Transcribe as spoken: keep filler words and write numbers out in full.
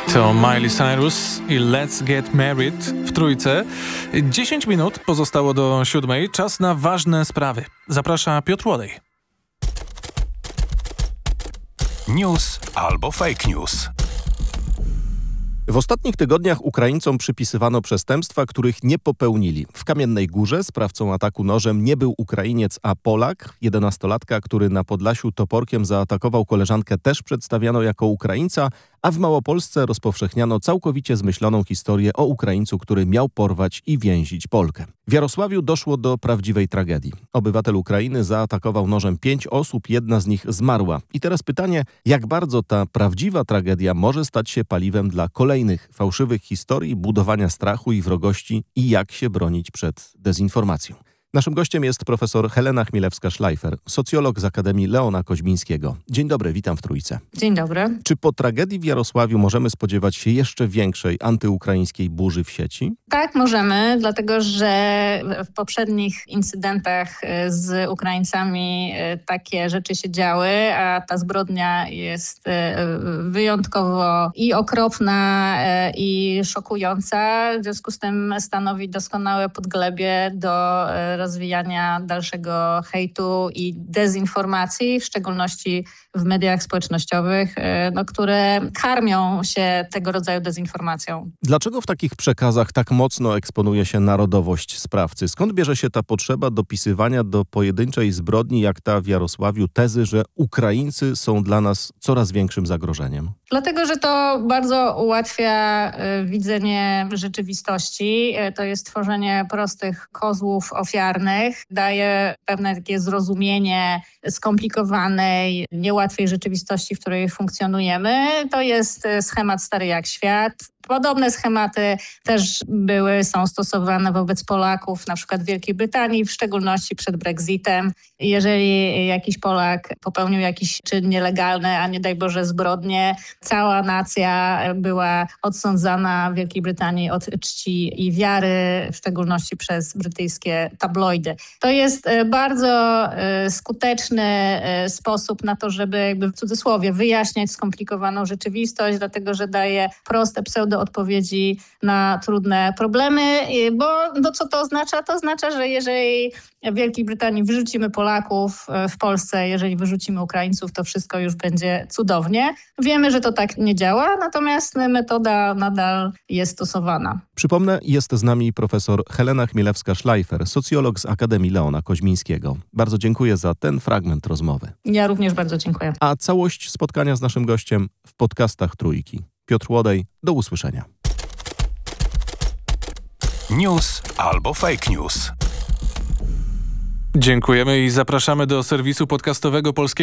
To Miley Cyrus i Let's Get Married w trójce. dziesięć minut pozostało do siódmej. Czas na ważne sprawy. Zaprasza Piotr Łodej. News albo fake news. W ostatnich tygodniach Ukraińcom przypisywano przestępstwa, których nie popełnili. W Kamiennej Górze sprawcą ataku nożem nie był Ukrainiec, a Polak. jedenastolatka, który na Podlasiu toporkiem zaatakował koleżankę, też przedstawiano jako Ukraińca, a w Małopolsce rozpowszechniano całkowicie zmyśloną historię o Ukraińcu, który miał porwać i więzić Polkę. W Jarosławiu doszło do prawdziwej tragedii. Obywatel Ukrainy zaatakował nożem pięć osób, jedna z nich zmarła. I teraz pytanie, jak bardzo ta prawdziwa tragedia może stać się paliwem dla kolejnych fałszywych historii, budowania strachu i wrogości i jak się bronić przed dezinformacją. Naszym gościem jest profesor Helena Chmielewska-Szlajfer, socjolog z Akademii Leona Koźmińskiego. Dzień dobry, witam w Trójce. Dzień dobry. Czy po tragedii w Jarosławiu możemy spodziewać się jeszcze większej antyukraińskiej burzy w sieci? Tak, możemy, dlatego że w poprzednich incydentach z Ukraińcami takie rzeczy się działy, a ta zbrodnia jest wyjątkowo i okropna, i szokująca. W związku z tym stanowi doskonałe podglebie do rozwijania dalszego hejtu i dezinformacji, w szczególności w mediach społecznościowych, no, które karmią się tego rodzaju dezinformacją. Dlaczego w takich przekazach tak mocno eksponuje się narodowość sprawcy? Skąd bierze się ta potrzeba dopisywania do pojedynczej zbrodni, jak ta w Jarosławiu, tezy, że Ukraińcy są dla nas coraz większym zagrożeniem? Dlatego, że to bardzo ułatwia y, widzenie rzeczywistości. Y, to jest tworzenie prostych kozłów ofiarnych. Daje pewne takie zrozumienie skomplikowanej, niełatwej rzeczywistości, w której funkcjonujemy. To jest y, schemat stary jak świat. Podobne schematy też były, są stosowane wobec Polaków, na przykład w Wielkiej Brytanii, w szczególności przed Brexitem. Jeżeli jakiś Polak popełnił jakiś czyn nielegalny, a nie daj Boże zbrodnię, cała nacja była odsądzana w Wielkiej Brytanii od czci i wiary, w szczególności przez brytyjskie tabloidy. To jest bardzo skuteczny sposób na to, żeby jakby w cudzysłowie wyjaśniać skomplikowaną rzeczywistość, dlatego że daje proste pseudo odpowiedzi na trudne problemy, bo no co to oznacza? To oznacza, że jeżeli w Wielkiej Brytanii wyrzucimy Polaków, w Polsce jeżeli wyrzucimy Ukraińców, to wszystko już będzie cudownie. Wiemy, że to tak nie działa, natomiast metoda nadal jest stosowana. Przypomnę, jest z nami profesor Helena Chmielewska-Szlajfer, socjolog z Akademii Leona Koźmińskiego. Bardzo dziękuję za ten fragment rozmowy. Ja również bardzo dziękuję. A całość spotkania z naszym gościem w podcastach Trójki. Piotr Łodej, do usłyszenia. News albo fake news. Dziękujemy i zapraszamy do serwisu podcastowego Polskiego